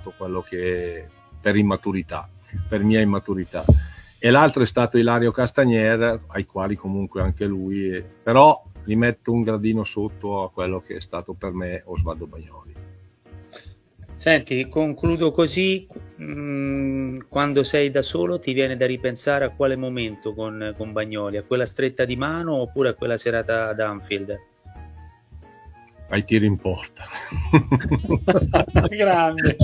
stato quello che per mia immaturità. E l'altro è stato Ilario Castagnier, ai quali comunque anche lui, però li metto un gradino sotto a quello che è stato per me Osvaldo Bagnoli. Senti, concludo così, quando sei da solo ti viene da ripensare a quale momento con Bagnoli, a quella stretta di mano oppure a quella serata ad Anfield? Ai tiri in porta. Grande.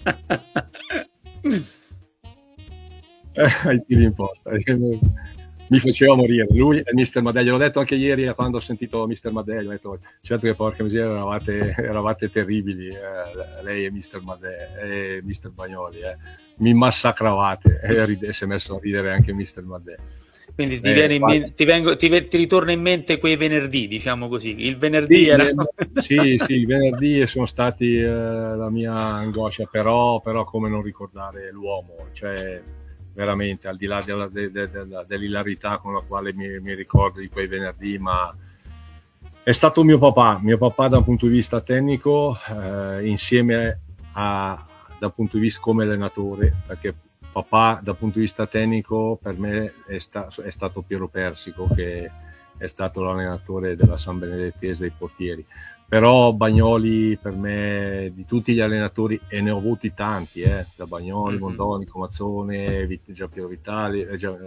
Ai tiri in porta. Mi faceva morire lui e Mister Madelli. L'ho detto anche ieri quando ho sentito Mister Madelli, ho detto certo che porca miseria eravate terribili, lei e Mister Madelli e Mister Bagnoli, mi massacravate, e si è messo a ridere anche Mister Madelli. Quindi ti ritorna in mente quei venerdì, diciamo così. Il venerdì sì, era... sì, i venerdì sono stati la mia angoscia, però come non ricordare l'uomo, cioè veramente, al di là dell'ilarità con la quale mi ricordo di quei venerdì, ma è stato mio papà da un punto di vista tecnico, insieme dal punto di vista come allenatore, perché papà dal punto di vista tecnico per me è stato Piero Persico, che è stato l'allenatore della San Benedettese dei portieri. Però Bagnoli per me, di tutti gli allenatori, e ne ho avuti tanti, da Bagnoli, Mondoni, Comazzone, Giampiero Vitali,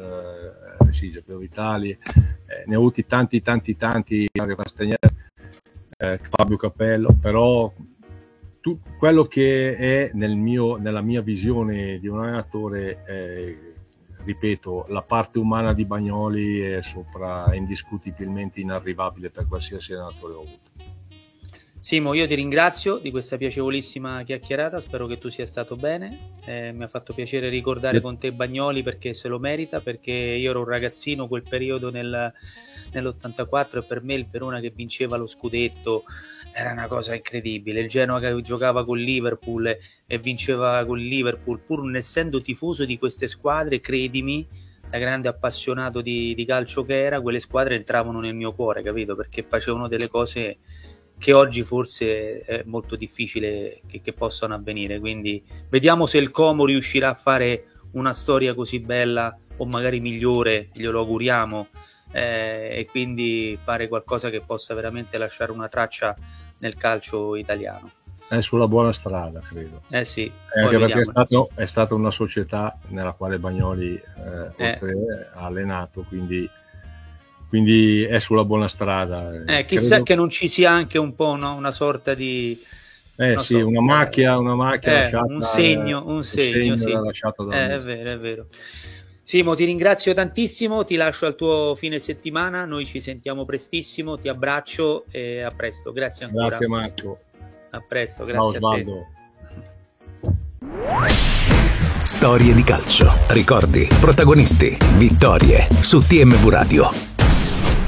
ne ho avuti tanti, Mario Castagnier, Fabio Capello, però quello che è nella mia visione di un allenatore, ripeto, la parte umana di Bagnoli è indiscutibilmente inarrivabile per qualsiasi allenatore ho avuto. Simo, io ti ringrazio di questa piacevolissima chiacchierata, spero che tu sia stato bene, mi ha fatto piacere ricordare con te Bagnoli perché se lo merita, perché io ero un ragazzino quel periodo nell'84 e per me il Verona che vinceva lo scudetto era una cosa incredibile, il Genoa che giocava con Liverpool e vinceva con Liverpool, pur non essendo tifoso di queste squadre, credimi, da grande appassionato di calcio che era, quelle squadre entravano nel mio cuore, capito? Perché facevano delle cose che oggi forse è molto difficile che possano avvenire, quindi vediamo se il Como riuscirà a fare una storia così bella o magari migliore, glielo auguriamo, e quindi fare qualcosa che possa veramente lasciare una traccia nel calcio italiano. È sulla buona strada, credo. Sì. Anche perché è stata una società nella quale Bagnoli ha allenato, quindi è sulla buona strada. Chissà credo che non ci sia anche un po', no? Una sorta di... una macchia lasciata, un segno sì. lasciato da è vero. Simo, ti ringrazio tantissimo, ti lascio al tuo fine settimana, noi ci sentiamo prestissimo, ti abbraccio e a presto, grazie ancora. Grazie Marco. A presto, grazie. Ciao Osvaldo. Storie di calcio, ricordi, protagonisti, vittorie su TMV Radio.